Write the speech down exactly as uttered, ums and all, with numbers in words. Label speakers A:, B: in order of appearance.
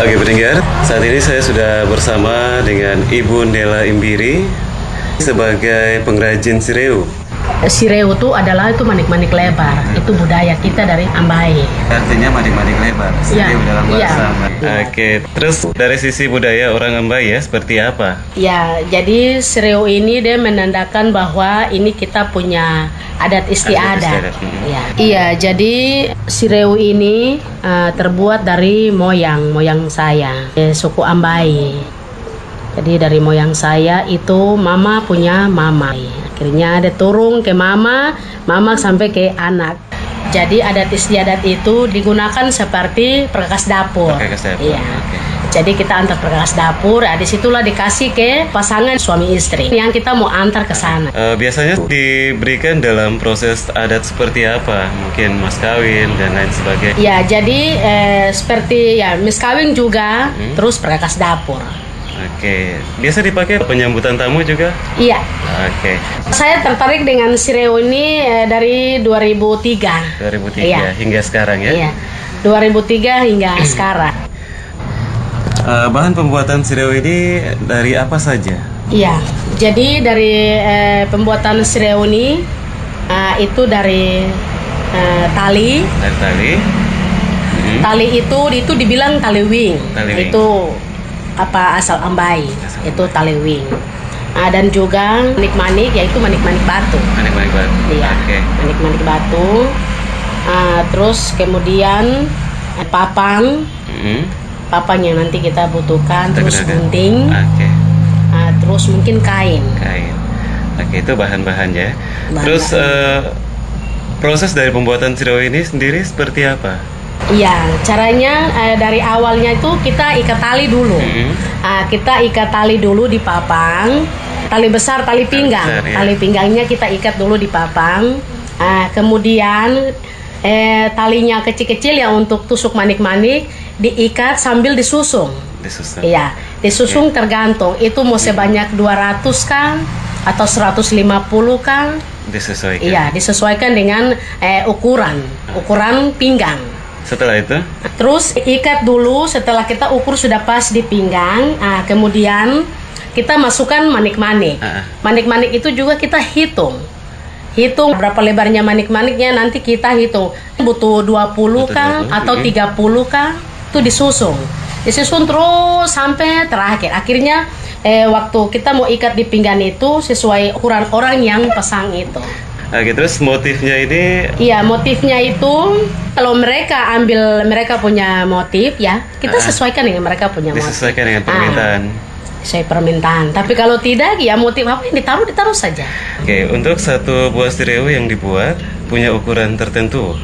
A: Oke pendengar, saat ini saya sudah bersama dengan Ibu Nela Imbiri sebagai pengrajin sireu.
B: Sireu itu adalah itu manik-manik lebar, hmm. itu budaya kita dari Ambai.
A: Artinya manik-manik lebar, sireu ya, dalam bahasa
B: ya,
A: ya. Oke, terus dari sisi budaya orang Ambai ya, seperti apa?
B: Ya, jadi sireu ini dia menandakan bahwa ini kita punya adat istiadat. Adat istiadat. Hmm. Ya. Iya, jadi sireu ini uh, terbuat dari moyang, moyang saya, eh, suku Ambai. Jadi dari moyang saya itu mama punya mama. Akhirnya ada turun ke mama, mama sampai ke anak. Jadi adat istiadat itu digunakan seperti perkakas dapur.
A: Perkakas dapur.
B: Iya. Okay. Jadi kita antar perkakas dapur, nah, disitulah dikasih ke pasangan suami istri yang kita mau antar ke sana.
A: Uh, biasanya diberikan dalam proses adat seperti apa? Mungkin mas kawin dan lain sebagainya.
B: Ya, jadi eh, seperti ya mis kawin juga, hmm. terus perkakas dapur.
A: Oke, biasa dipakai penyambutan tamu juga?
B: Iya.
A: Oke.
B: Saya tertarik dengan sireu ini eh, dari dua ribu tiga.
A: dua ribu tiga iya. Hingga sekarang ya?
B: Iya. dua ribu tiga hingga sekarang.
A: Uh, bahan pembuatan sireu ini dari apa saja?
B: Iya. Jadi dari eh, pembuatan sireu ini uh, itu dari uh, tali.
A: Dari tali. Hmm.
B: Tali itu itu dibilang tali wing.
A: Tali wing.
B: Itu apa asal Ambai, asal itu tali wing. Nah, dan juga manik-manik yaitu manik-manik batu.
A: Manik-manik batu.
B: Iya.
A: Okay.
B: Manik-manik batu. Nah, terus kemudian papang. Mm-hmm. Papang yang nanti kita butuhkan, kita terus gunakan. Gunting.
A: Okay.
B: Nah, terus mungkin kain.
A: Kain. Oke, okay, itu bahan-bahannya.
B: Bahan
A: terus uh, proses dari pembuatan sireu ini sendiri seperti apa?
B: Iya, caranya eh, dari awalnya itu kita ikat tali dulu. Mm-hmm. uh, kita ikat tali dulu di papang, tali besar, tali pinggang. Tali, besar, ya. Tali pinggangnya kita ikat dulu di papang. Uh, kemudian eh, talinya kecil-kecil ya untuk tusuk manik-manik diikat sambil disusung.
A: Disusung.
B: Iya, disusung okay. Tergantung itu mau sebanyak dua ratus kah atau seratus lima puluh kah?
A: Disesuaikan.
B: Iya, disesuaikan dengan eh, ukuran, ukuran pinggang.
A: Setelah itu?
B: Terus ikat dulu setelah kita ukur sudah pas di pinggang. Nah, kemudian kita masukkan manik-manik. Uh-uh. Manik-manik itu juga kita hitung. Hitung berapa lebarnya manik-maniknya nanti kita hitung. Butuh dua puluh kah atau tiga puluh kah? Itu disusung. Disusun terus sampai terakhir. Akhirnya eh, waktu kita mau ikat di pinggang itu sesuai ukuran orang yang pasang itu.
A: Oke, terus motifnya ini?
B: Iya, motifnya itu kalau mereka ambil mereka punya motif ya, kita sesuaikan dengan mereka punya motif.
A: Disesuaikan dengan permintaan.
B: Ah, sesuai permintaan. Tapi kalau tidak, ya motif apa yang ditaruh ditaruh saja.
A: Oke, untuk satu buah sireu yang dibuat punya ukuran tertentu.